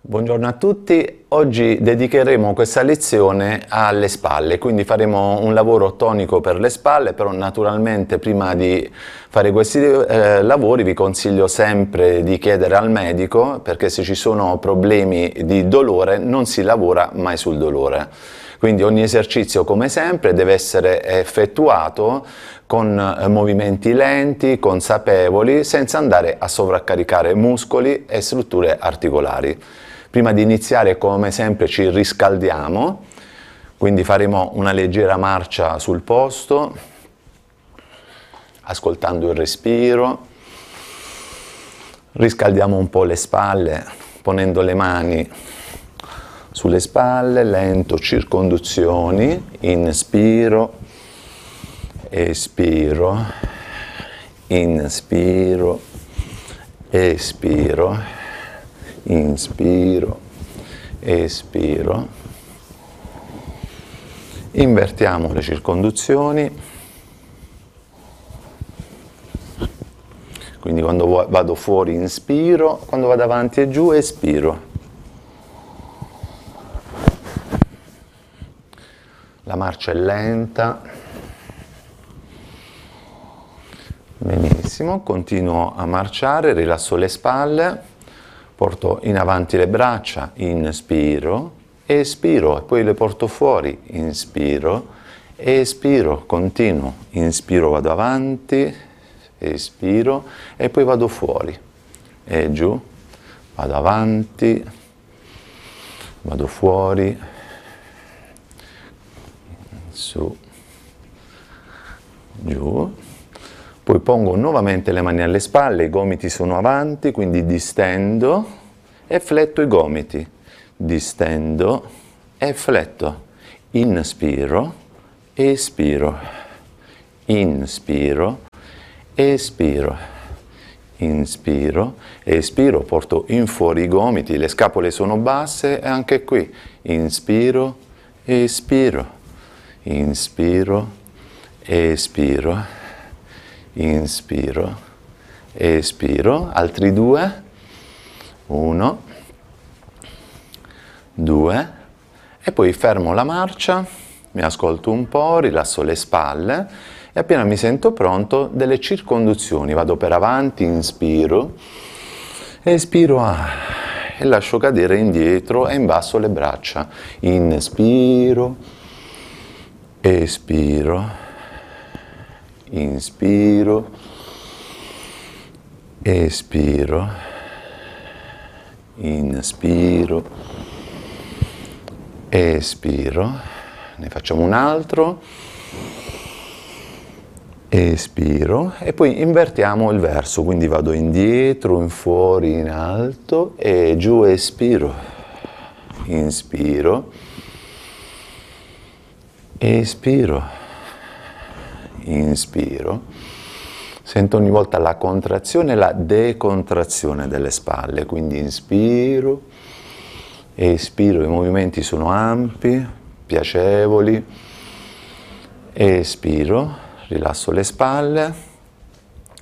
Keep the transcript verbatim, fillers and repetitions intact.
Buongiorno a tutti, oggi dedicheremo questa lezione alle spalle, quindi faremo un lavoro tonico per le spalle, però naturalmente prima di fare questi eh, lavori vi consiglio sempre di chiedere al medico, perché se ci sono problemi di dolore non si lavora mai sul dolore. Quindi ogni esercizio, come sempre, deve essere effettuato con movimenti lenti, consapevoli, senza andare a sovraccaricare muscoli e strutture articolari. Prima di iniziare, come sempre, ci riscaldiamo, quindi faremo una leggera marcia sul posto, ascoltando il respiro. Riscaldiamo un po' le spalle, ponendo le mani sulle spalle, lento, circonduzioni, inspiro, espiro, inspiro, espiro, inspiro, espiro. Invertiamo le circonduzioni, quindi quando vado fuori inspiro, quando vado avanti e giù espiro. La marcia è lenta. Benissimo, continuo a marciare, rilasso le spalle. Porto in avanti le braccia, inspiro, espiro e poi le porto fuori, inspiro, espiro, continuo, inspiro, vado avanti, espiro e poi vado fuori e giù, vado avanti, vado fuori, su, giù. Poi pongo nuovamente le mani alle spalle, i gomiti sono avanti, quindi distendo e fletto i gomiti. Distendo e fletto. Inspiro, espiro. Inspiro, espiro. Inspiro, espiro, porto in fuori i gomiti, le scapole sono basse e anche qui. Inspiro, espiro. Inspiro, espiro. Inspiro, espiro, altri due, uno, due, e poi fermo la marcia, mi ascolto un po', rilasso le spalle e appena mi sento pronto delle circonduzioni, vado per avanti, inspiro, espiro ah, e lascio cadere indietro e in basso le braccia, inspiro, espiro, inspiro, espiro, inspiro, espiro, ne facciamo un altro, espiro e poi invertiamo il verso, quindi vado indietro, in fuori, in alto e giù, espiro, inspiro, espiro, inspiro, sento ogni volta la contrazione e la decontrazione delle spalle, quindi inspiro, espiro, i movimenti sono ampi, piacevoli, espiro, rilasso le spalle,